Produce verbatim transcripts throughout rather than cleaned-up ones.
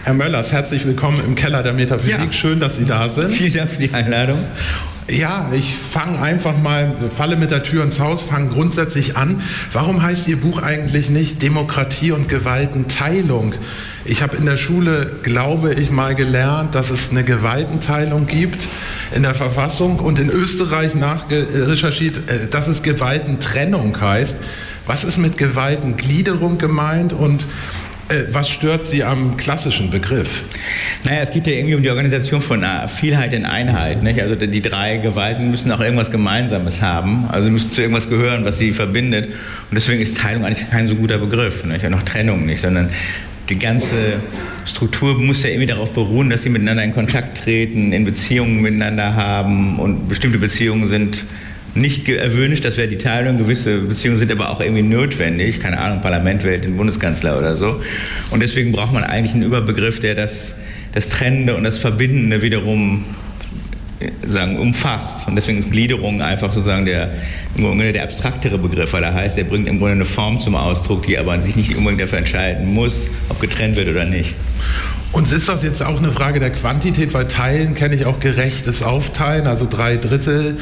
Herr Möllers, herzlich willkommen im Keller der Metaphysik. Ja. Schön, dass Sie da sind. Vielen Dank für die Einladung. Ja, ich fange einfach mal, falle mit der Tür ins Haus, fange grundsätzlich an. Warum heißt Ihr Buch eigentlich nicht Demokratie und Gewaltenteilung? Ich habe in der Schule, glaube ich, mal gelernt, dass es eine Gewaltenteilung gibt in der Verfassung und in Österreich nachrecherchiert, dass es Gewaltentrennung heißt. Was ist mit Gewaltengliederung gemeint und was stört Sie am klassischen Begriff? Naja, es geht ja irgendwie um die Organisation von Vielheit in Einheit. Nicht? Also die drei Gewalten müssen auch irgendwas Gemeinsames haben. Also müssen zu irgendwas gehören, was sie verbindet. Und deswegen ist Teilung eigentlich kein so guter Begriff. Nicht? Und auch Trennung nicht, sondern die ganze Struktur muss ja irgendwie darauf beruhen, dass sie miteinander in Kontakt treten, in Beziehungen miteinander haben. Und bestimmte Beziehungen sind nicht erwünscht, das wäre die Teilung. Gewisse Beziehungen sind aber auch irgendwie notwendig. Keine Ahnung, Parlament wählt den Bundeskanzler oder so. Und deswegen braucht man eigentlich einen Überbegriff, der das, das Trennende und das Verbindende wiederum sagen, umfasst. Und deswegen ist Gliederung einfach sozusagen der, im Grunde der abstraktere Begriff, weil er heißt, er bringt im Grunde eine Form zum Ausdruck, die aber sich nicht unbedingt dafür entscheiden muss, ob getrennt wird oder nicht. Und ist das jetzt auch eine Frage der Quantität, weil Teilen kenne ich auch gerechtes Aufteilen, also drei Drittel.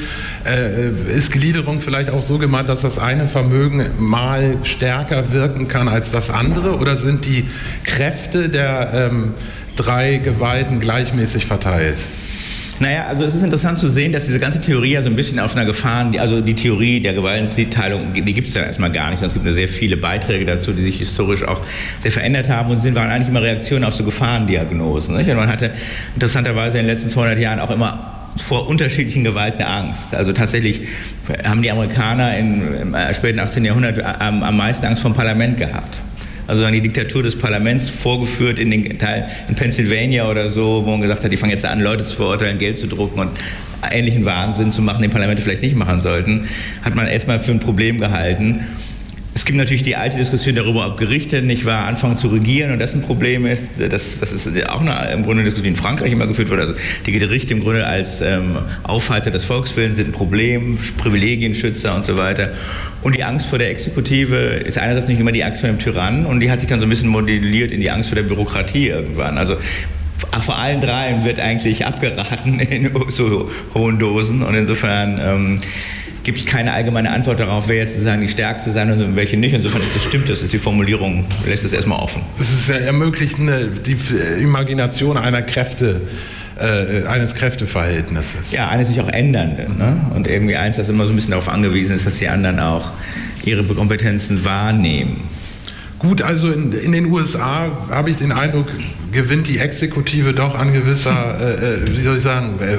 Äh, ist Gliederung vielleicht auch so gemeint, dass das eine Vermögen mal stärker wirken kann als das andere? Oder sind die Kräfte der ähm, drei Gewalten gleichmäßig verteilt? Naja, also es ist interessant zu sehen, dass diese ganze Theorie ja so ein bisschen auf einer Gefahren, also die Theorie der Gewaltenteilung, die gibt es ja erstmal gar nicht. Es gibt nur sehr viele Beiträge dazu, die sich historisch auch sehr verändert haben und sind, waren eigentlich immer Reaktionen auf so Gefahrendiagnosen. Nicht? Und man hatte interessanterweise in den letzten zweihundert Jahren auch immer vor unterschiedlichen Gewalten Angst. Also tatsächlich haben die Amerikaner in, im späten achtzehnten Jahrhundert am, am meisten Angst vor dem Parlament gehabt. Also die Diktatur des Parlaments vorgeführt in den Teil in Pennsylvania oder so, wo man gesagt hat, die fangen jetzt an, Leute zu verurteilen, Geld zu drucken und ähnlichen Wahnsinn zu machen, den Parlamente vielleicht nicht machen sollten, hat man erstmal für ein Problem gehalten. Es gibt natürlich die alte Diskussion darüber, ob Gerichte nicht wahr anfangen zu regieren und das ein Problem ist. Das, das ist auch eine, im Grunde eine Diskussion, die in Frankreich immer geführt wurde. Also die Gerichte im Grunde als ähm, Aufhalter des Volkswillens sind ein Problem, Privilegienschützer und so weiter. Und die Angst vor der Exekutive ist einerseits nicht immer die Angst vor dem Tyrannen und die hat sich dann so ein bisschen modelliert in die Angst vor der Bürokratie irgendwann. Also vor allen dreien wird eigentlich abgeraten in so hohen Dosen und insofern ähm, gibt es keine allgemeine Antwort darauf, wer jetzt sozusagen die Stärkste sein und welche nicht. Insofern ist das stimmt, das ist die Formulierung, lässt es erstmal offen. Es ist ja ermöglicht eine, die Imagination einer Kräfte, äh, eines Kräfteverhältnisses. Ja, eines sich auch ändernde. Ne? Und irgendwie eins, das immer so ein bisschen darauf angewiesen ist, dass die anderen auch ihre Kompetenzen wahrnehmen. Gut, also in, in den U S A habe ich den Eindruck, gewinnt die Exekutive doch an gewisser, äh, wie soll ich sagen, äh, äh,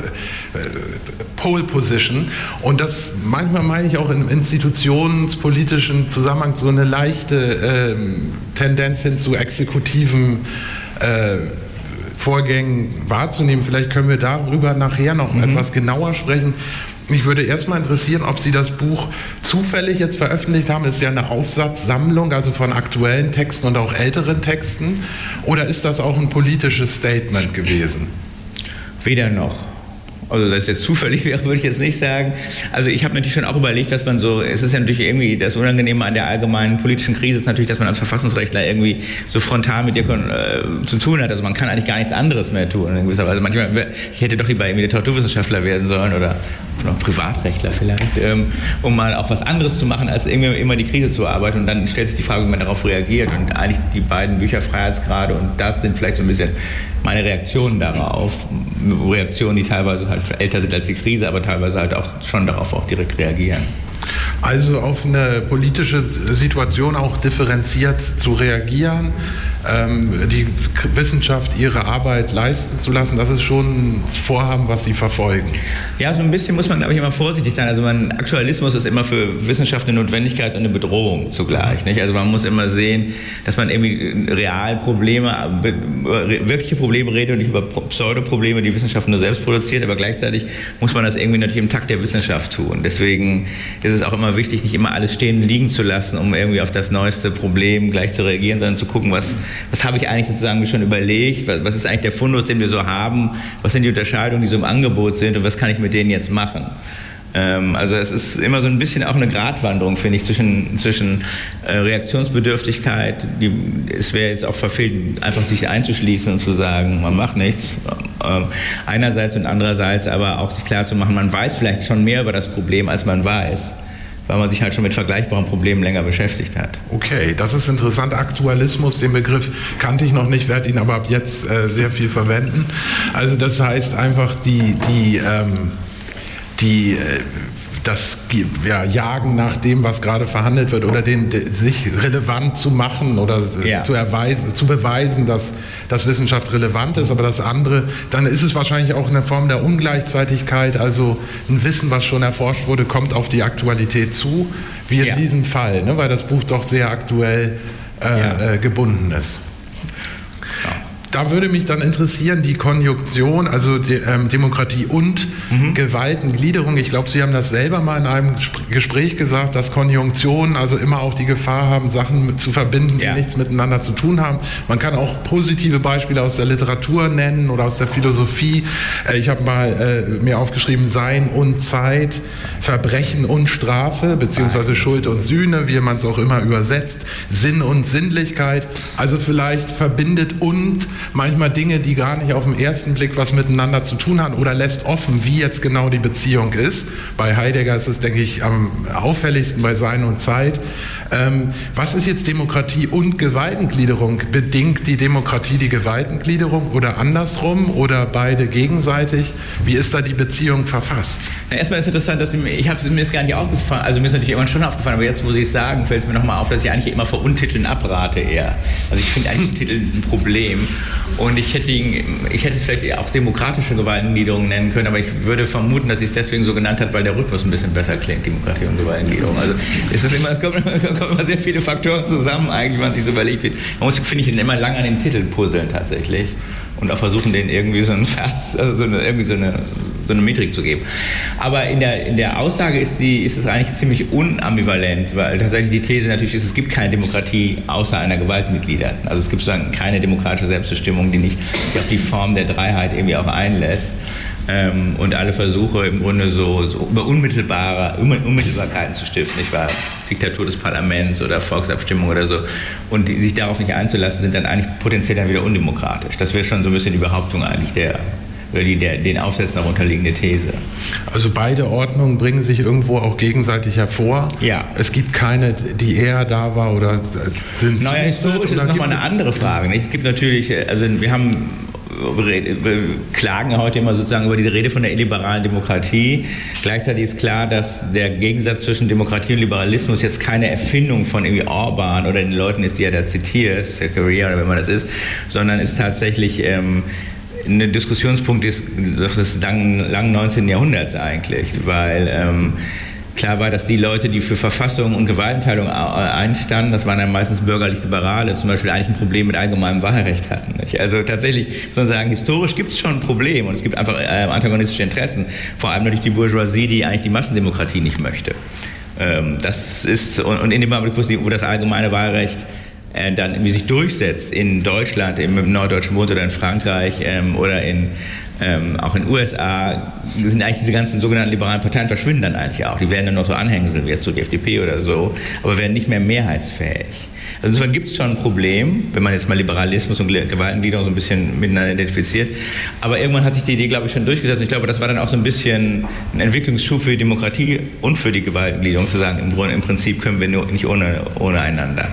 Pole Position. Und das manchmal meine ich auch im institutionspolitischen Zusammenhang so eine leichte äh, Tendenz hin zu exekutiven äh, Vorgängen wahrzunehmen. Vielleicht können wir darüber nachher noch mhm. etwas genauer sprechen. Mich würde erstmal interessieren, ob Sie das Buch zufällig jetzt veröffentlicht haben. Es ist ja eine Aufsatzsammlung, also von aktuellen Texten und auch älteren Texten. Oder ist das auch ein politisches Statement gewesen? Weder noch. Also dass es jetzt zufällig wäre, würde ich jetzt nicht sagen. Also ich habe natürlich schon auch überlegt, was man so, es ist ja natürlich irgendwie das Unangenehme an der allgemeinen politischen Krise ist natürlich, dass man als Verfassungsrechtler irgendwie so frontal mit ihr äh, zu tun hat. Also man kann eigentlich gar nichts anderes mehr tun in gewisser Weise. Manchmal, ich hätte doch lieber irgendwie Literaturwissenschaftler werden sollen oder noch Privatrechtler vielleicht, ähm, um mal auch was anderes zu machen, als irgendwie immer die Krise zu arbeiten. Und dann stellt sich die Frage, wie man darauf reagiert. Und eigentlich die beiden Bücher Freiheitsgrade und das sind vielleicht so ein bisschen meine Reaktionen darauf. Reaktionen, die teilweise halt älter sind als die Krise, aber teilweise halt auch schon darauf auch direkt reagieren. Also auf eine politische Situation auch differenziert zu reagieren, ähm, die Wissenschaft ihre Arbeit leisten zu lassen, das ist schon ein Vorhaben, was Sie verfolgen. Ja, so ein bisschen muss man, glaube ich, immer vorsichtig sein. Also man, Aktualismus ist immer für Wissenschaft eine Notwendigkeit und eine Bedrohung zugleich. Nicht? Also man muss immer sehen, dass man irgendwie real Probleme, wirkliche Probleme redet und nicht über Pseudoprobleme, die Wissenschaft nur selbst produziert, aber gleichzeitig muss man das irgendwie natürlich im Takt der Wissenschaft tun. Deswegen ist es auch immer wichtig, nicht immer alles stehen liegen zu lassen, um irgendwie auf das neueste Problem gleich zu reagieren, sondern zu gucken, was, was habe ich eigentlich sozusagen schon überlegt, was, was ist eigentlich der Fundus, den wir so haben, was sind die Unterscheidungen, die so im Angebot sind und was kann ich mit denen jetzt machen. Ähm, also es ist immer so ein bisschen auch eine Gratwanderung, finde ich, zwischen, zwischen äh, Reaktionsbedürftigkeit, die, es wäre jetzt auch verfehlt, einfach sich einzuschließen und zu sagen, man macht nichts, ähm, einerseits und andererseits aber auch sich klar zu machen, man weiß vielleicht schon mehr über das Problem, als man weiß, weil man sich halt schon mit vergleichbaren Problemen länger beschäftigt hat. Okay, das ist interessant. Aktualismus, den Begriff kannte ich noch nicht, werde ihn aber ab jetzt äh, sehr viel verwenden. Also das heißt einfach die, die, ähm, die äh, das ja, Jagen nach dem, was gerade verhandelt wird, oder den, de, sich relevant zu machen oder ja. zu, erweisen, zu beweisen, dass, dass Wissenschaft relevant ist. Aber das andere, dann ist es wahrscheinlich auch eine Form der Ungleichzeitigkeit. Also ein Wissen, was schon erforscht wurde, kommt auf die Aktualität zu, wie in ja. diesem Fall, ne, weil das Buch doch sehr aktuell äh, ja. äh, gebunden ist. Da würde mich dann interessieren, die Konjunktion, also die, ähm, Demokratie und mhm. Gewaltengliederung. Ich glaube, Sie haben das selber mal in einem Gespräch gesagt, dass Konjunktionen also immer auch die Gefahr haben, Sachen mit, zu verbinden, die ja. nichts miteinander zu tun haben. Man kann auch positive Beispiele aus der Literatur nennen oder aus der Philosophie. Äh, ich habe mal äh, mir aufgeschrieben, Sein und Zeit, Verbrechen und Strafe, beziehungsweise Schuld und Sühne, wie man es auch immer übersetzt, Sinn und Sinnlichkeit. Also vielleicht verbindet und manchmal Dinge, die gar nicht auf den ersten Blick was miteinander zu tun haben, oder lässt offen, wie jetzt genau die Beziehung ist. Bei Heidegger ist es, denke ich, am auffälligsten bei Sein und Zeit. Ähm, was ist jetzt Demokratie und Gewaltengliederung? Bedingt die Demokratie die Gewaltengliederung oder andersrum oder beide gegenseitig? Wie ist da die Beziehung verfasst? Ja, erstmal ist interessant, dass ich, ich habe mir ist gar nicht aufgefallen, also mir ist natürlich irgendwann schon aufgefallen, aber jetzt muss ich sagen, fällt es mir nochmal auf, dass ich eigentlich immer vor Untiteln abrate eher. Also ich finde eigentlich Titel ein Problem. Und ich hätte, ihn, ich hätte es vielleicht eher auch demokratische Gewaltengliederung nennen können, aber ich würde vermuten, dass ich es deswegen so genannt habe, weil der Rhythmus ein bisschen besser klingt, Demokratie und Gewaltengliederung. Also es, ist immer, es kommen, kommen immer sehr viele Faktoren zusammen, eigentlich, wenn man sich so überlegt wird. Man muss, finde ich, immer lange an den Titeln puzzeln tatsächlich und auch versuchen, denen irgendwie so einen Vers, also so eine, irgendwie so eine, so eine Metrik zu geben. Aber in der, in der Aussage ist, die, ist es eigentlich ziemlich unambivalent, weil tatsächlich die These natürlich ist, es gibt keine Demokratie außer einer Gewaltmitgliederten. Also es gibt sozusagen keine demokratische Selbstbestimmung, die nicht sich auf die Form der Dreiheit irgendwie auch einlässt. Ähm, und alle Versuche im Grunde so, so über unmittelbare Unmittelbarkeiten zu stiften, nicht wahr? Diktatur des Parlaments oder Volksabstimmung oder so, und die, sich darauf nicht einzulassen, sind dann eigentlich potenziell dann wieder undemokratisch. Das wäre schon so ein bisschen die Behauptung eigentlich der, oder die der, den Aufsätzen darunter liegende These. Also beide Ordnungen bringen sich irgendwo auch gegenseitig hervor. Ja. Es gibt keine, die eher da war oder sind. Naja, historisch ist nochmal eine andere Frage. Nicht? Es gibt natürlich, also wir haben Wir klagen heute immer sozusagen über diese Rede von der illiberalen Demokratie. Gleichzeitig ist klar, dass der Gegensatz zwischen Demokratie und Liberalismus jetzt keine Erfindung von irgendwie Orban oder den Leuten ist, die er da zitiert, Zakaria oder wenn man das ist, sondern ist tatsächlich ähm, ein Diskussionspunkt des, des langen, langen neunzehnten Jahrhunderts eigentlich, weil ähm, klar war, dass die Leute, die für Verfassung und Gewaltenteilung einstanden, das waren dann meistens bürgerlich-Liberale, zum Beispiel eigentlich ein Problem mit allgemeinem Wahlrecht hatten. Nicht? Also tatsächlich muss man sagen, historisch gibt es schon ein Problem und es gibt einfach äh, antagonistische Interessen, vor allem natürlich die Bourgeoisie, die eigentlich die Massendemokratie nicht möchte. Ähm, das ist, und, und in dem Augenblick, wo das allgemeine Wahlrecht äh, dann irgendwie sich durchsetzt in Deutschland, im norddeutschen Bund oder in Frankreich ähm, oder in Ähm, auch in den U S A sind eigentlich diese ganzen sogenannten liberalen Parteien verschwinden dann eigentlich auch. Die werden dann noch so Anhängsel, wie jetzt so die F D P oder so, aber werden nicht mehr mehrheitsfähig. Also insofern gibt es schon ein Problem, wenn man jetzt mal Liberalismus und Gewaltengliederung so ein bisschen miteinander identifiziert. Aber irgendwann hat sich die Idee, glaube ich, schon durchgesetzt. Und ich glaube, das war dann auch so ein bisschen ein Entwicklungsschub für die Demokratie und für die Gewaltengliederung, zu sagen, im, Grunde, im Prinzip können wir nur, nicht ohne, ohne einander.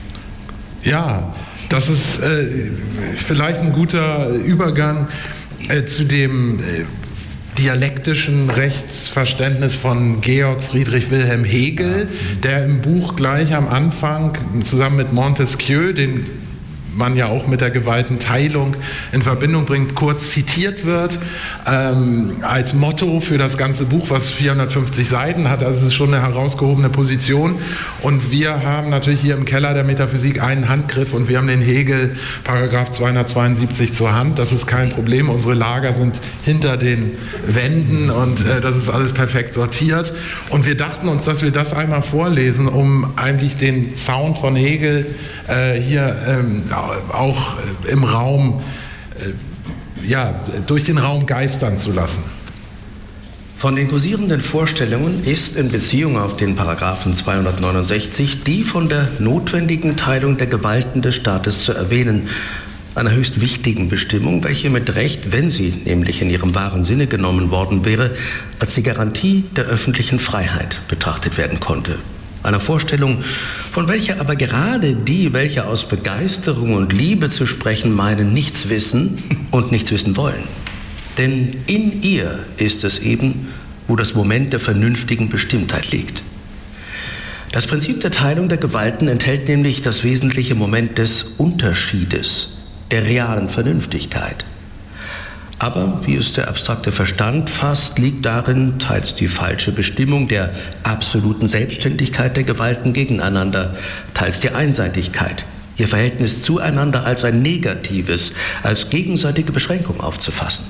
Ja, das ist äh, vielleicht ein guter Übergang Äh, zu dem äh, dialektischen Rechtsverständnis von Georg Friedrich Wilhelm Hegel, der im Buch gleich am Anfang zusammen mit Montesquieu, den man ja auch mit der Gewaltenteilung in Verbindung bringt, kurz zitiert wird, ähm, als Motto für das ganze Buch, was vierhundertfünfzig Seiten hat. Also es ist schon eine herausgehobene Position. Und wir haben natürlich hier im Keller der Metaphysik einen Handgriff und wir haben den Hegel, Paragraph zweihundertzweiundsiebzig, zur Hand. Das ist kein Problem. Unsere Lager sind hinter den Wänden und äh, das ist alles perfekt sortiert. Und wir dachten uns, dass wir das einmal vorlesen, um eigentlich den Sound von Hegel äh, hier ähm, auch im Raum, ja, durch den Raum geistern zu lassen. Von den kursierenden Vorstellungen ist in Beziehung auf den Paragraphen zweihundertneunundsechzig die von der notwendigen Teilung der Gewalten des Staates zu erwähnen, einer höchst wichtigen Bestimmung, welche mit Recht, wenn sie nämlich in ihrem wahren Sinne genommen worden wäre, als die Garantie der öffentlichen Freiheit betrachtet werden konnte. Einer Vorstellung, von welcher aber gerade die, welche aus Begeisterung und Liebe zu sprechen meinen, nichts wissen und nichts wissen wollen. Denn in ihr ist es eben, wo das Moment der vernünftigen Bestimmtheit liegt. Das Prinzip der Teilung der Gewalten enthält nämlich das wesentliche Moment des Unterschiedes, der realen Vernünftigkeit. Aber, wie es der abstrakte Verstand fasst, liegt darin teils die falsche Bestimmung der absoluten Selbstständigkeit der Gewalten gegeneinander, teils die Einseitigkeit, ihr Verhältnis zueinander als ein negatives, als gegenseitige Beschränkung aufzufassen.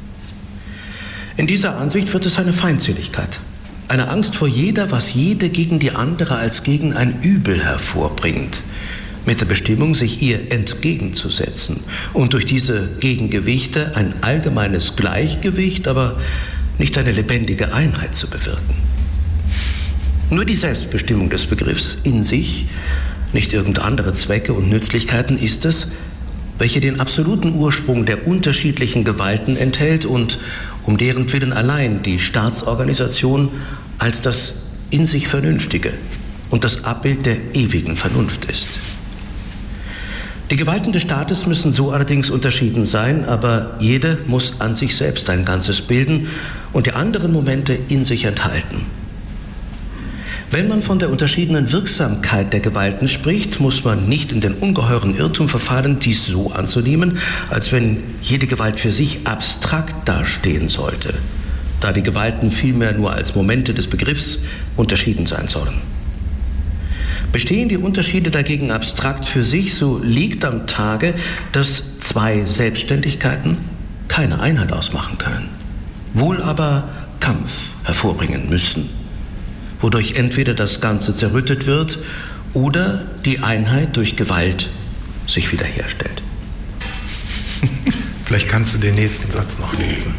In dieser Ansicht wird es eine Feindseligkeit, eine Angst vor jeder, was jede gegen die andere als gegen ein Übel hervorbringt, mit der Bestimmung, sich ihr entgegenzusetzen und durch diese Gegengewichte ein allgemeines Gleichgewicht, aber nicht eine lebendige Einheit zu bewirken. Nur die Selbstbestimmung des Begriffs in sich, nicht irgend andere Zwecke und Nützlichkeiten ist es, welche den absoluten Ursprung der unterschiedlichen Gewalten enthält und um deren Willen allein die Staatsorganisation als das in sich Vernünftige und das Abbild der ewigen Vernunft ist. Die Gewalten des Staates müssen so allerdings unterschieden sein, aber jede muss an sich selbst ein Ganzes bilden und die anderen Momente in sich enthalten. Wenn man von der unterschiedenen Wirksamkeit der Gewalten spricht, muss man nicht in den ungeheuren Irrtum verfallen, dies so anzunehmen, als wenn jede Gewalt für sich abstrakt dastehen sollte, da die Gewalten vielmehr nur als Momente des Begriffs unterschieden sein sollen. Bestehen die Unterschiede dagegen abstrakt für sich, so liegt am Tage, dass zwei Selbstständigkeiten keine Einheit ausmachen können, wohl aber Kampf hervorbringen müssen, wodurch entweder das Ganze zerrüttet wird oder die Einheit durch Gewalt sich wiederherstellt. Vielleicht kannst du den nächsten Satz noch lesen.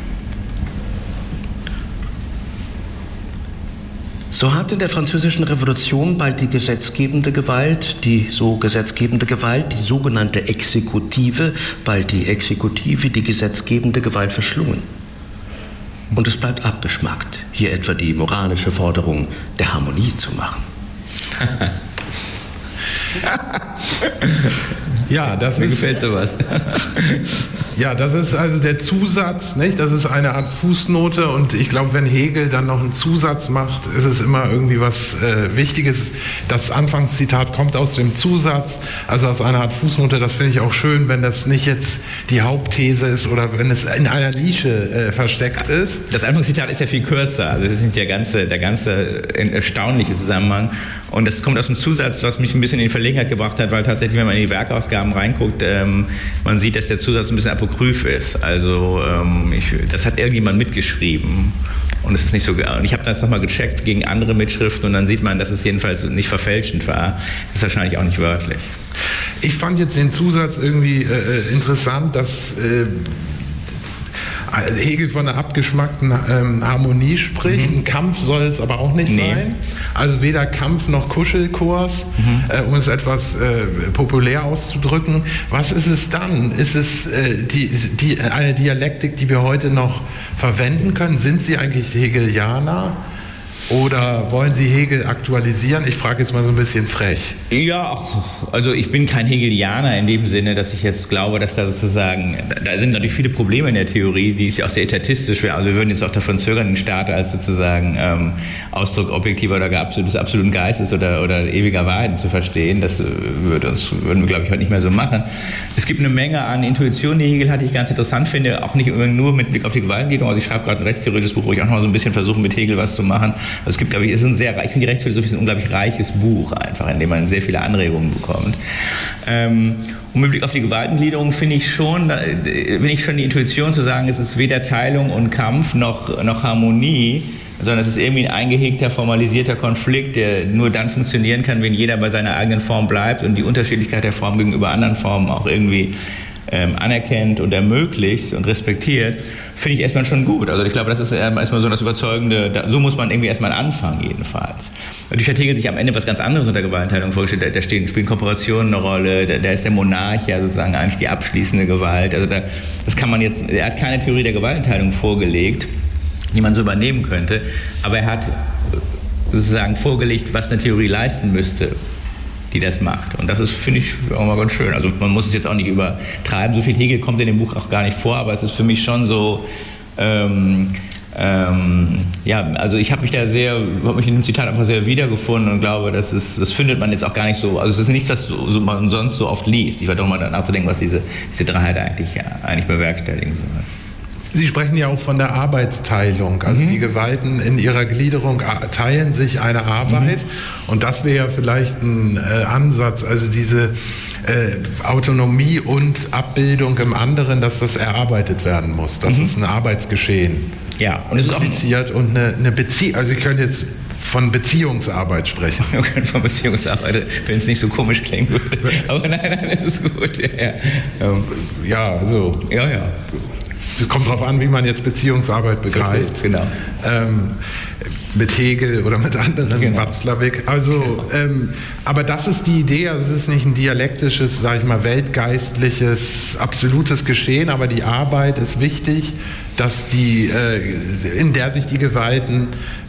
So hat in der Französischen Revolution bald die gesetzgebende Gewalt, die so gesetzgebende Gewalt, die sogenannte Exekutive, bald die Exekutive, die gesetzgebende Gewalt verschlungen. Und es bleibt abgeschmackt, hier etwa die moralische Forderung der Harmonie zu machen. Ja, das Mir ist, gefällt sowas. Ja, das ist also der Zusatz, nicht? Das ist eine Art Fußnote und ich glaube, wenn Hegel dann noch einen Zusatz macht, ist es immer irgendwie was äh, Wichtiges. Das Anfangszitat kommt aus dem Zusatz, also aus einer Art Fußnote. Das finde ich auch schön, wenn das nicht jetzt die Hauptthese ist oder wenn es in einer Nische äh, versteckt ist. Das Anfangszitat ist ja viel kürzer, also das ist der ganze, der ganze erstaunliche Zusammenhang. Und das kommt aus dem Zusatz, was mich ein bisschen in Verlegenheit gebracht hat, weil tatsächlich, wenn man in die Werkausgaben reinguckt, ähm, man sieht, dass der Zusatz ein bisschen apokryph ist. Also ähm, ich, das hat irgendjemand mitgeschrieben und es ist nicht so. Und ich habe das nochmal gecheckt gegen andere Mitschriften und dann sieht man, dass es jedenfalls nicht verfälschend war. Das ist wahrscheinlich auch nicht wörtlich. Ich fand jetzt den Zusatz irgendwie äh, interessant, dass äh, Hegel von einer abgeschmackten ähm, Harmonie spricht. Mhm. Ein Kampf soll es aber auch nicht nee. sein. Also weder Kampf noch Kuschelkurs, mhm. äh, um es etwas äh, populär auszudrücken. Was ist es dann? Ist es äh, die, die, eine Dialektik, die wir heute noch verwenden können? Sind sie eigentlich Hegelianer? Oder wollen Sie Hegel aktualisieren? Ich frage jetzt mal so ein bisschen frech. Ja, also ich bin kein Hegelianer in dem Sinne, dass ich jetzt glaube, dass da sozusagen, da sind natürlich viele Probleme in der Theorie, die ist ja auch sehr etatistisch. Also wir würden jetzt auch davon zögern, den Staat als sozusagen ähm, Ausdruck objektiver oder gar des absoluten Geistes oder, oder ewiger Wahrheiten zu verstehen. Das würde uns, würden wir, glaube ich, heute nicht mehr so machen. Es gibt eine Menge an Intuitionen, die Hegel hat, die ich ganz interessant finde, auch nicht nur mit Blick auf die Gewaltengliederung. Also ich schreibe gerade ein rechtstheoretisches Buch, wo ich auch noch mal so ein bisschen versuche, mit Hegel was zu machen. Also es gibt, glaube ich, es ist ein sehr, ich finde die Rechtsphilosophie ist ein unglaublich reiches Buch einfach, in dem man sehr viele Anregungen bekommt. Ähm, und mit Blick auf die Gewaltengliederung finde ich schon, bin ich schon die Intuition zu sagen, es ist weder Teilung und Kampf noch, noch Harmonie, sondern es ist irgendwie ein eingehegter, formalisierter Konflikt, der nur dann funktionieren kann, wenn jeder bei seiner eigenen Form bleibt und die Unterschiedlichkeit der Form gegenüber anderen Formen auch irgendwie ähm, anerkennt und ermöglicht und respektiert, finde ich erstmal schon gut. Also ich glaube, das ist erstmal so das Überzeugende, da, so muss man irgendwie erstmal anfangen jedenfalls. Natürlich hat Hegel sich am Ende was ganz anderes unter Gewaltenteilung vorgestellt. Da, da stehen, spielen Kooperationen eine Rolle, da, da ist der Monarch ja sozusagen eigentlich die abschließende Gewalt. Also da, das kann man jetzt, er hat keine Theorie der Gewaltenteilung vorgelegt, die man so übernehmen könnte, aber er hat sozusagen vorgelegt, was eine Theorie leisten müsste, die das macht. Und das ist, finde ich, auch mal ganz schön. Also man muss es jetzt auch nicht übertreiben. So viel Hegel kommt in dem Buch auch gar nicht vor, aber es ist für mich schon so, ähm, ähm, ja, also ich habe mich da sehr, habe mich in dem Zitat einfach sehr wiedergefunden und glaube, das ist, das findet man jetzt auch gar nicht so, also es ist nichts, was so, so man sonst so oft liest. Ich war doch mal danach zu denken, was diese, diese Dreiheit eigentlich, ja, eigentlich bewerkstelligen soll. Sie sprechen ja auch von der Arbeitsteilung. Also mhm. die Gewalten in ihrer Gliederung teilen sich eine Arbeit. Mhm. Und das wäre vielleicht ein äh, Ansatz, also diese äh, Autonomie und Abbildung im anderen, dass das erarbeitet werden muss. Das mhm. ist ein Arbeitsgeschehen. Ja, und es ist kompliziert und eine, eine Beziehung. Also Sie können jetzt von Beziehungsarbeit sprechen. Wir können von Beziehungsarbeit, wenn es nicht so komisch klingen würde. Aber nein, nein, das ist gut. Ja, ja. ja also... Ja, ja. Es kommt darauf an, wie man jetzt Beziehungsarbeit begreift. Genau. Ähm, mit Hegel oder mit anderen, genau. Watzlawick. Also, genau. ähm, aber das ist die Idee, also es ist nicht ein dialektisches, sage ich mal, weltgeistliches, absolutes Geschehen, aber die Arbeit ist wichtig, dass die, äh, in der sich die Gewalten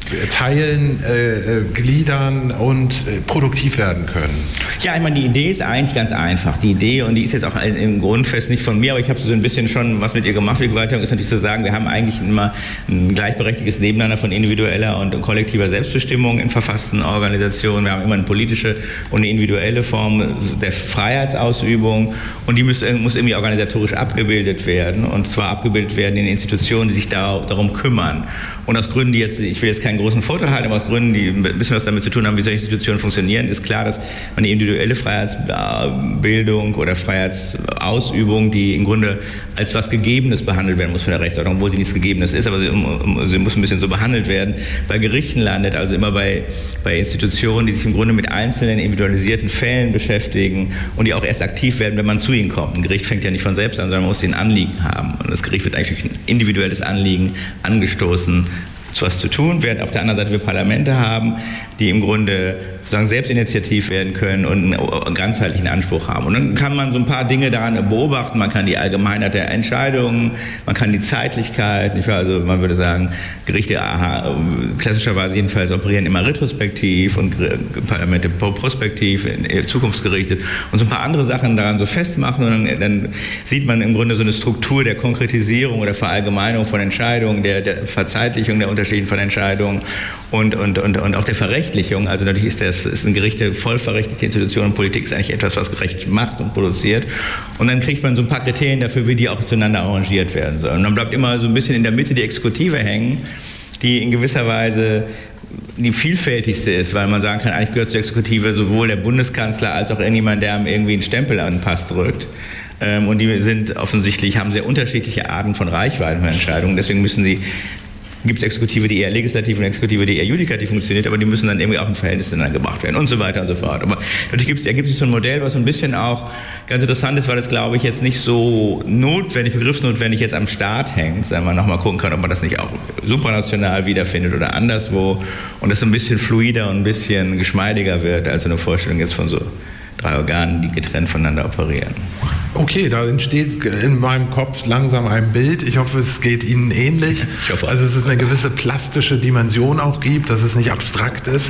teilen, äh, gliedern und äh, produktiv werden können. Ja, ich meine, die Idee ist eigentlich ganz einfach. Die Idee, und die ist jetzt auch im Grundfest nicht von mir, aber ich habe so ein bisschen schon was mit ihr gemacht, die Gewaltenteilung, ist natürlich zu sagen, wir haben eigentlich immer ein gleichberechtigtes Nebeneinander von individueller und kollektiver Selbstbestimmung in verfassten Organisationen. Wir haben immer eine politische und eine individuelle Form der Freiheitsausübung und die muss, muss irgendwie organisatorisch abgebildet werden und zwar abgebildet werden in Institutionen, die sich da, darum kümmern. Und aus Gründen, die jetzt, ich will jetzt keinen großen Vorteil halten, aber aus Gründen, die ein bisschen was damit zu tun haben, wie solche Institutionen funktionieren, ist klar, dass man die individuelle Freiheitsbildung oder Freiheitsausübung, die im Grunde als was Gegebenes behandelt werden muss von der Rechtsordnung, obwohl sie nichts Gegebenes ist, aber sie, sie muss ein bisschen so behandelt werden, bei Gerichten landet, also immer bei, bei Institutionen, die sich im Grunde mit einzelnen individualisierten Fällen beschäftigen und die auch erst aktiv werden, wenn man zu ihnen kommt. Ein Gericht fängt ja nicht von selbst an, sondern man muss ein Anliegen haben. Und das Gericht wird eigentlich durch ein individuelles Anliegen angestoßen, zu was zu tun, während auf der anderen Seite wir Parlamente haben, die im Grunde sozusagen selbstinitiativ werden können und einen ganzheitlichen Anspruch haben. Und dann kann man so ein paar Dinge daran beobachten, man kann die Allgemeinheit der Entscheidungen, man kann die Zeitlichkeit, nicht wahr? Also man würde sagen, Gerichte aha, klassischerweise jedenfalls operieren immer retrospektiv und Parlamente prospektiv, zukunftsgerichtet und so ein paar andere Sachen daran so festmachen und dann, dann sieht man im Grunde so eine Struktur der Konkretisierung oder Verallgemeinerung von Entscheidungen, der, der Verzeitlichung der Unterschieden von Entscheidungen und, und, und, und auch der Verrechtlichung. Also natürlich ist das ist ein Gerichte voll verrechtlichte Institution und Politik ist eigentlich etwas, was gerecht macht und produziert. Und dann kriegt man so ein paar Kriterien dafür, wie die auch zueinander arrangiert werden sollen. Und dann bleibt immer so ein bisschen in der Mitte die Exekutive hängen, die in gewisser Weise die vielfältigste ist, weil man sagen kann, eigentlich gehört zur Exekutive sowohl der Bundeskanzler als auch irgendjemand, der einem irgendwie einen Stempel an den Pass drückt. Und die sind offensichtlich, haben sehr unterschiedliche Arten von Reichweiten von Entscheidungen. Deswegen müssen sie gibt es Exekutive, die eher legislativ und Exekutive, die eher judikativ funktioniert, aber die müssen dann irgendwie auch in Verhältnis zueinander gebracht werden und so weiter und so fort. Aber natürlich gibt es, ergibt sich so ein Modell, was so ein bisschen auch ganz interessant ist, weil das, glaube ich, jetzt nicht so notwendig, begriffsnotwendig jetzt am Staat hängt, sondern man nochmal gucken kann, ob man das nicht auch supranational wiederfindet oder anderswo und das so ein bisschen fluider und ein bisschen geschmeidiger wird, als eine Vorstellung jetzt von so drei Organen, die getrennt voneinander operieren. Okay, da entsteht in meinem Kopf langsam ein Bild. Ich hoffe, es geht Ihnen ähnlich. Ich hoffe. Also es ist eine gewisse plastische Dimension auch gibt, dass es nicht abstrakt ist.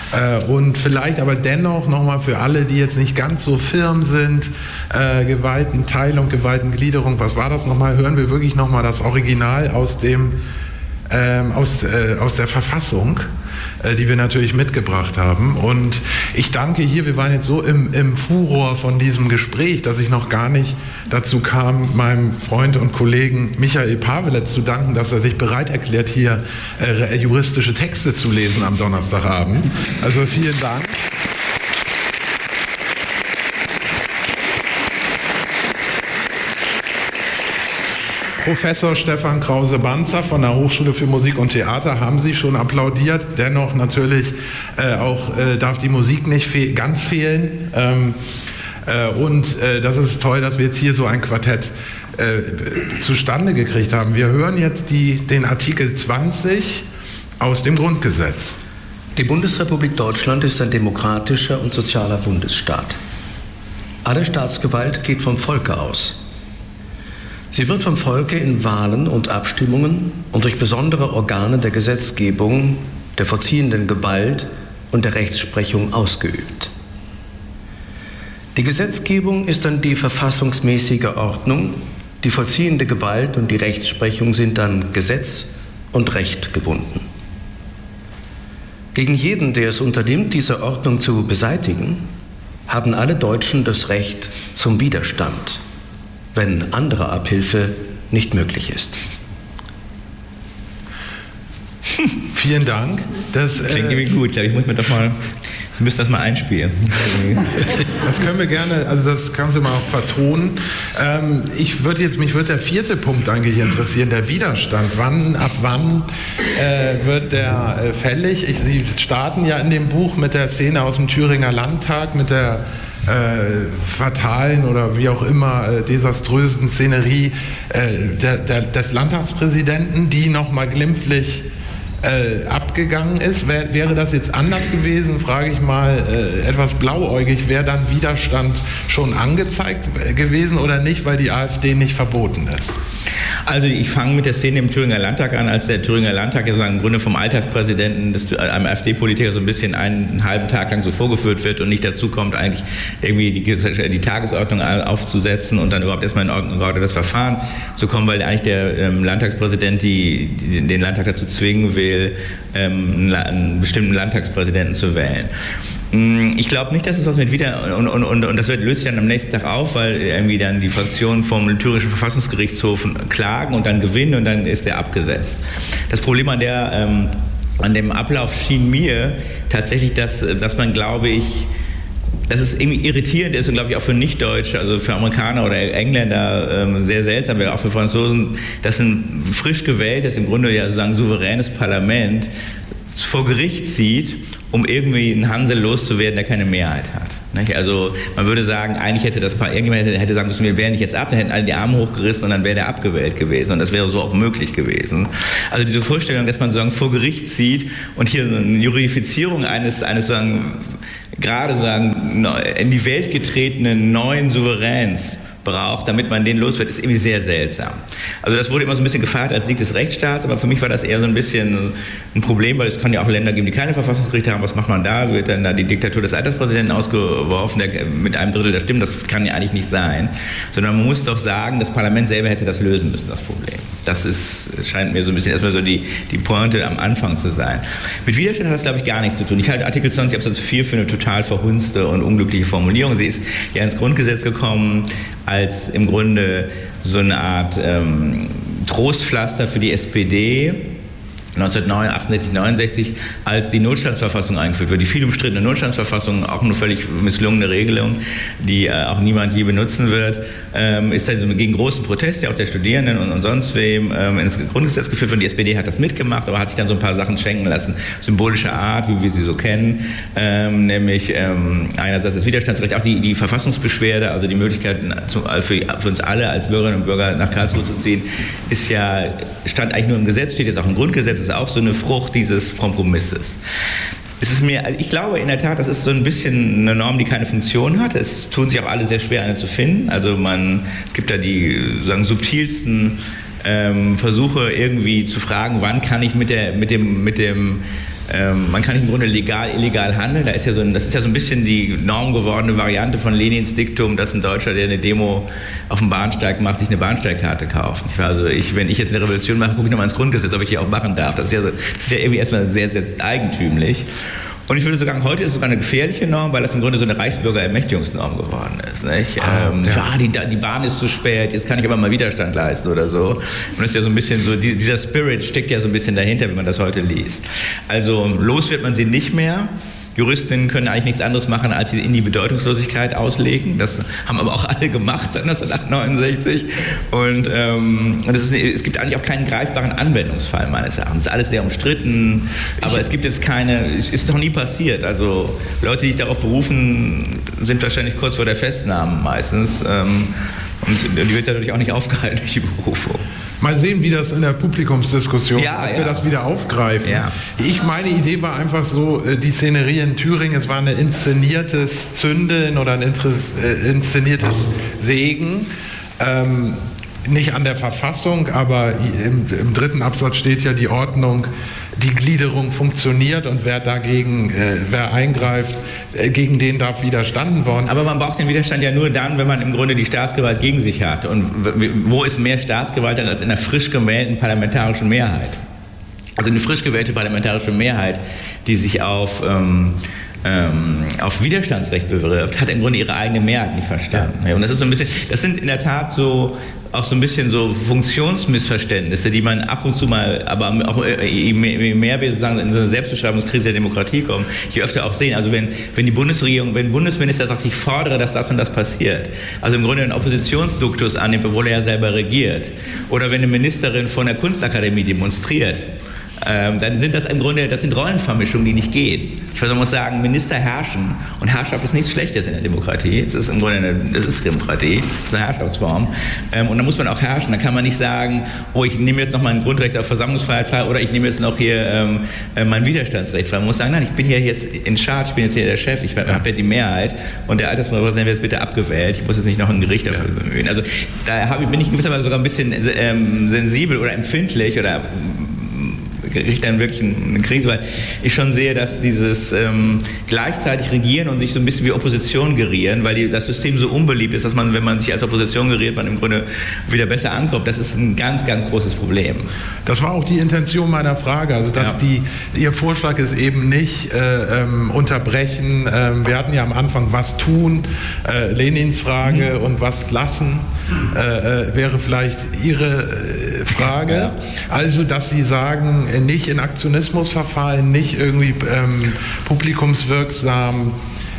Und vielleicht aber dennoch nochmal für alle, die jetzt nicht ganz so firm sind, äh, Gewaltenteilung, Gewaltengliederung, was war das nochmal? Hören wir wirklich nochmal das Original aus dem ähm, aus, äh, aus der Verfassung, äh, die wir natürlich mitgebracht haben. Und ich danke hier, wir waren jetzt so im, im Furor von diesem Gespräch, dass ich noch gar nicht dazu kam, meinem Freund und Kollegen Michael Pavelec zu danken, dass er sich bereit erklärt, hier äh, juristische Texte zu lesen am Donnerstagabend. Also vielen Dank. Professor Stefan Krause-Banzer von der Hochschule für Musik und Theater haben Sie schon applaudiert. Dennoch natürlich äh, auch äh, darf die Musik nicht fe- ganz fehlen. Ähm, Und das ist toll, dass wir jetzt hier so ein Quartett äh, zustande gekriegt haben. Wir hören jetzt die, den Artikel zwanzig aus dem Grundgesetz. Die Bundesrepublik Deutschland ist ein demokratischer und sozialer Bundesstaat. Alle Staatsgewalt geht vom Volke aus. Sie wird vom Volke in Wahlen und Abstimmungen und durch besondere Organe der Gesetzgebung, der vollziehenden Gewalt und der Rechtsprechung ausgeübt. Die Gesetzgebung ist dann die verfassungsmäßige Ordnung, die vollziehende Gewalt und die Rechtsprechung sind an Gesetz und Recht gebunden. Gegen jeden, der es unternimmt, diese Ordnung zu beseitigen, haben alle Deutschen das Recht zum Widerstand, wenn andere Abhilfe nicht möglich ist. Vielen Dank. Das klingt irgendwie gut. Ich glaube, ich muss mir doch mal, Sie müssen das mal einspielen. Das können wir gerne, also das können Sie mal auch vertonen. Ähm, ich würde jetzt, mich würde der vierte Punkt eigentlich interessieren, der Widerstand. Wann, ab wann äh, wird der äh, fällig? Ich, Sie starten ja in dem Buch mit der Szene aus dem Thüringer Landtag, mit der Äh, fatalen oder wie auch immer äh, desaströsen Szenerie äh, der, der, des Landtagspräsidenten, die nochmal glimpflich äh, abgegangen ist. Wär, wäre das jetzt anders gewesen, frage ich mal, äh, etwas blauäugig, wäre dann Widerstand schon angezeigt gewesen oder nicht, weil die AfD nicht verboten ist? Also ich fange mit der Szene im Thüringer Landtag an, als der Thüringer Landtag ja so im Grunde vom Alltagspräsidenten, des, einem AfD-Politiker so ein bisschen einen, einen halben Tag lang so vorgeführt wird und nicht dazu kommt, eigentlich irgendwie die, die Tagesordnung aufzusetzen und dann überhaupt erstmal in Ordnung das Verfahren zu kommen, weil eigentlich der ähm, Landtagspräsident die, die, den Landtag dazu zwingen will, ähm, einen bestimmten Landtagspräsidenten zu wählen. Ich glaube nicht, dass es was mit wieder und, und, und, und das wird, löst sich dann am nächsten Tag auf, weil irgendwie dann die Fraktionen vom thürischen Verfassungsgerichtshof klagen und dann gewinnen und dann ist der abgesetzt. Das Problem an der ähm, an dem Ablauf schien mir tatsächlich, dass, dass man, glaube ich, dass es irgendwie irritierend ist und glaube ich auch für Nicht-Deutsche, also für Amerikaner oder Engländer ähm, sehr seltsam wäre, auch für Franzosen, dass ein frisch gewähltes, im Grunde ja sozusagen souveränes Parlament vor Gericht zieht, um irgendwie einen Hansel loszuwerden, der keine Mehrheit hat. Nicht? Also man würde sagen, eigentlich hätte das Paar, irgendjemand hätte, hätte sagen müssen, wir wählen nicht jetzt ab, dann hätten alle die Arme hochgerissen und dann wäre der abgewählt gewesen und das wäre so auch möglich gewesen. Also diese Vorstellung, dass man sozusagen vor Gericht zieht und hier eine Juridifizierung eines, eines sozusagen, gerade sagen, in die Welt getretenen neuen Souveräns braucht, damit man den los wird, ist irgendwie sehr seltsam. Also das wurde immer so ein bisschen gefeiert als Sieg des Rechtsstaats, aber für mich war das eher so ein bisschen ein Problem, weil es kann ja auch Länder geben, die keine Verfassungsgerichte haben. Was macht man da? Wird dann da die Diktatur des Alterspräsidenten ausgeworfen, der mit einem Drittel der Stimmen? Das kann ja eigentlich nicht sein. Sondern man muss doch sagen, das Parlament selber hätte das lösen müssen, das Problem. Das ist, scheint mir so ein bisschen erstmal so die, die Pointe am Anfang zu sein. Mit Widerstand hat das, glaube ich, gar nichts zu tun. Ich halte Artikel zwanzig Absatz vier für eine total verhunzte und unglückliche Formulierung. Sie ist ja ins Grundgesetz gekommen als im Grunde so eine Art ähm, Trostpflaster für die S P D neunzehnhundertachtundsechzig, neunundsechzig, als die Notstandsverfassung eingeführt wurde. Die viel umstrittene Notstandsverfassung, auch eine völlig misslungene Regelung, die äh, auch niemand je benutzen wird, ähm, ist dann gegen großen Protest ja auch der Studierenden und, und sonst wem ähm, ins Grundgesetz geführt worden. Die S P D hat das mitgemacht, aber hat sich dann so ein paar Sachen schenken lassen, symbolischer Art, wie wir sie so kennen, ähm, nämlich ähm, einerseits das Widerstandsrecht, auch die, die Verfassungsbeschwerde, also die Möglichkeit zu, für, für uns alle als Bürgerinnen und Bürger nach Karlsruhe zu ziehen, ist ja, stand eigentlich nur im Gesetz, steht jetzt auch im Grundgesetz, ist auch so eine Frucht dieses Kompromisses. Es ist mir, ich glaube in der Tat, das ist so ein bisschen eine Norm, die keine Funktion hat. Es tun sich auch alle sehr schwer, eine zu finden. Also man, es gibt da die sagen, subtilsten ähm, Versuche irgendwie zu fragen, wann kann ich mit der, mit dem, mit dem Ähm, man kann im Grunde legal, illegal handeln. Da ist ja so ein, das ist ja so ein bisschen die normgewordene Variante von Lenins Diktum, dass ein Deutscher, der eine Demo auf dem Bahnsteig macht, sich eine Bahnsteigkarte kauft. Also ich, wenn ich jetzt eine Revolution mache, gucke ich nochmal ins Grundgesetz, ob ich die auch machen darf. Das ist ja, so, das ist ja irgendwie erstmal sehr, sehr eigentümlich. Und ich würde sagen, heute ist es sogar eine gefährliche Norm, weil das im Grunde so eine Reichsbürgerermächtigungsnorm geworden ist. Nicht? Ah, ähm, ja. ah, die, die Bahn ist zu spät, jetzt kann ich aber mal Widerstand leisten oder so. Und das ist ja so ein bisschen so, die, dieser Spirit steckt ja so ein bisschen dahinter, wenn man das heute liest. Also los wird man sie nicht mehr. Juristinnen können eigentlich nichts anderes machen, als sie in die Bedeutungslosigkeit auslegen. Das haben aber auch alle gemacht seit neunzehnhundertneunundsechzig. Und ähm, das ist, es gibt eigentlich auch keinen greifbaren Anwendungsfall meines Erachtens. Es ist alles sehr umstritten, aber ich es gibt jetzt keine, es ist doch nie passiert. Also Leute, die sich darauf berufen, sind wahrscheinlich kurz vor der Festnahme meistens. Ähm, und die wird dadurch auch nicht aufgehalten durch die Berufung. Mal sehen, wie das in der Publikumsdiskussion, ja, ob ja. wir das wieder aufgreifen. Ja. Ich, meine Idee war einfach so, die Szenerie in Thüringen, es war ein inszeniertes Zündeln oder ein inszeniertes Sägen. Ähm, nicht an der Verfassung, aber im, im dritten Absatz steht ja die Ordnung, die Gliederung funktioniert und wer dagegen, äh, wer eingreift, äh, gegen den darf widerstanden worden. Aber man braucht den Widerstand ja nur dann, wenn man im Grunde die Staatsgewalt gegen sich hat. Und wo ist mehr Staatsgewalt als in einer frisch gewählten parlamentarischen Mehrheit? Also eine frisch gewählte parlamentarische Mehrheit, die sich auf... Ähm, Ähm, auf Widerstandsrecht bewirbt, hat im Grunde ihre eigene Mehrheit nicht verstanden. Ja. Und das ist so ein bisschen, das sind in der Tat so auch so ein bisschen so Funktionsmissverständnisse, die man ab und zu mal, aber auch je mehr wir sozusagen in so eine Selbstbeschreibungskrise der Demokratie kommen, je öfter auch sehen. Also wenn, wenn die Bundesregierung, wenn ein Bundesminister sagt, ich fordere, dass das und das passiert, also im Grunde einen Oppositionsduktus annimmt, obwohl er ja selber regiert, oder wenn eine Ministerin von der Kunstakademie demonstriert, Ähm, dann sind das im Grunde, das sind Rollenvermischungen, die nicht gehen. Ich muss sagen, Minister herrschen und Herrschaft ist nichts Schlechtes in der Demokratie. Es ist im Grunde eine, es ist Demokratie, es ist eine Herrschaftsform. Ähm, und dann muss man auch herrschen. Da kann man nicht sagen, oh, ich nehme jetzt noch mein Grundrecht auf Versammlungsfreiheit frei oder ich nehme jetzt noch hier ähm, mein Widerstandsrecht frei. Man muss sagen, nein, ich bin hier jetzt in Charge, ich bin jetzt hier der Chef, ich habe ja die Mehrheit und der Alterspräsident wird jetzt bitte abgewählt. Ich muss jetzt nicht noch ein Gericht dafür bemühen. Also da habe ich, bin ich gewisserweise sogar ein bisschen ähm, sensibel oder empfindlich oder kriegt dann wirklich eine Krise, weil ich schon sehe, dass dieses ähm, gleichzeitig regieren und sich so ein bisschen wie Opposition gerieren, weil die, das System so unbeliebt ist, dass man, wenn man sich als Opposition geriert, man im Grunde wieder besser ankommt. Das ist ein ganz, ganz großes Problem. Das war auch die Intention meiner Frage, also dass ja. die, Ihr Vorschlag ist eben nicht äh, ähm, unterbrechen. Äh, wir hatten ja am Anfang was tun, äh, Lenins Frage mhm. und was lassen äh, äh, wäre vielleicht Ihre äh, Frage. Ja. Also, dass Sie sagen, nicht in Aktionismus verfallen, nicht irgendwie ähm, publikumswirksam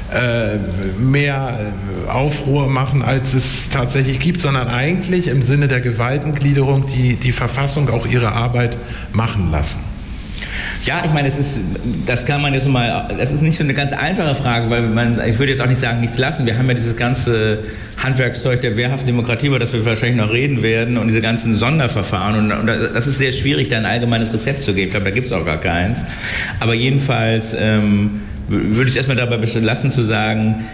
äh, mehr Aufruhr machen, als es tatsächlich gibt, sondern eigentlich im Sinne der Gewaltengliederung die, die Verfassung auch ihre Arbeit machen lassen. Ja, ich meine, es ist, das kann man jetzt mal, das ist nicht so eine ganz einfache Frage, weil man, ich würde jetzt auch nicht sagen, nichts lassen. Wir haben ja dieses ganze Handwerkszeug der wehrhaften Demokratie, über das wir wahrscheinlich noch reden werden, und diese ganzen Sonderverfahren. Und, und das ist sehr schwierig, da ein allgemeines Rezept zu geben. Ich glaube, da gibt es auch gar keins. Aber jedenfalls ähm, würde ich erstmal dabei belassen zu sagen,